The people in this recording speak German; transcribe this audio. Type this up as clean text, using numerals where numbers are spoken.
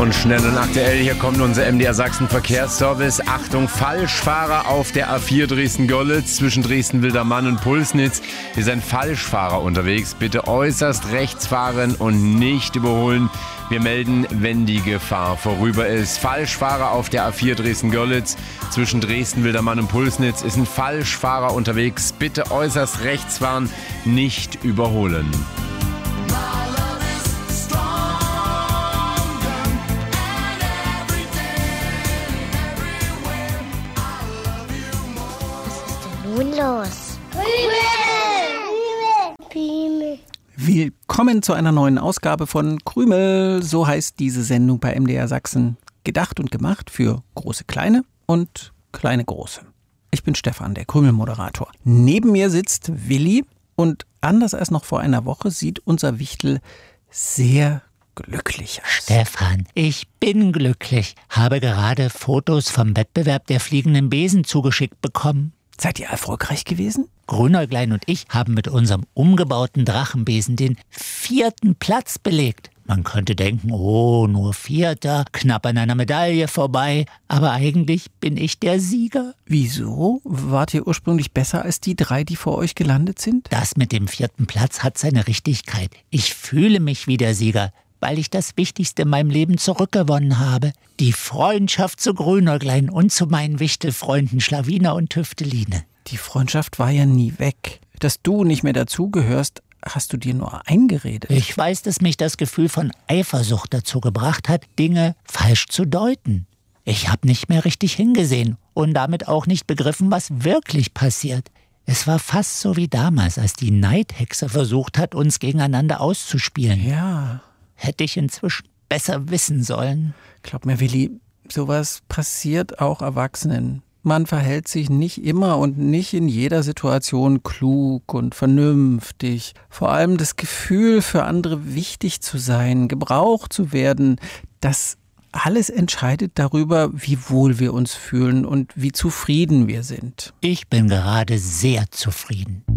Und schnell und aktuell, hier kommt unser MDR Sachsen Verkehrsservice. Achtung, Falschfahrer auf der A4 Dresden-Görlitz zwischen Dresden-Wildermann und Pulsnitz. Hier ist ein Falschfahrer unterwegs. Bitte äußerst rechts fahren und nicht überholen. Wir melden, wenn die Gefahr vorüber ist. Falschfahrer auf der A4 Dresden-Görlitz zwischen Dresden-Wildermann und Pulsnitz ist ein Falschfahrer unterwegs. Bitte äußerst rechts fahren, nicht überholen. Los. Willkommen zu einer neuen Ausgabe von Krümel. So heißt diese Sendung bei MDR Sachsen. Gedacht und gemacht für große Kleine und kleine Große. Ich bin Stefan, der Krümel-Moderator. Neben mir sitzt Willi und anders als noch vor einer Woche sieht unser Wichtel sehr glücklich aus. Stefan, ich bin glücklich. Habe gerade Fotos vom Wettbewerb der fliegenden Besen zugeschickt bekommen. Seid ihr erfolgreich gewesen? Grünäuglein und ich haben mit unserem umgebauten Drachenbesen den 4. Platz belegt. Man könnte denken, oh, nur 4., knapp an einer Medaille vorbei. Aber eigentlich bin ich der Sieger. Wieso? Wart ihr ursprünglich besser als die 3, die vor euch gelandet sind? Das mit dem 4. Platz hat seine Richtigkeit. Ich fühle mich wie der Sieger, weil ich das Wichtigste in meinem Leben zurückgewonnen habe. Die Freundschaft zu Grünäuglein und zu meinen Wichtelfreunden Schlawiner und Tüfteline. Die Freundschaft war ja nie weg. Dass du nicht mehr dazugehörst, hast du dir nur eingeredet. Ich weiß, dass mich das Gefühl von Eifersucht dazu gebracht hat, Dinge falsch zu deuten. Ich habe nicht mehr richtig hingesehen und damit auch nicht begriffen, was wirklich passiert. Es war fast so wie damals, als die Neidhexe versucht hat, uns gegeneinander auszuspielen. Ja. Hätte ich inzwischen besser wissen sollen. Glaub mir, Willi, sowas passiert auch Erwachsenen. Man verhält sich nicht immer und nicht in jeder Situation klug und vernünftig. Vor allem das Gefühl, für andere wichtig zu sein, gebraucht zu werden, das alles entscheidet darüber, wie wohl wir uns fühlen und wie zufrieden wir sind. Ich bin gerade sehr zufrieden.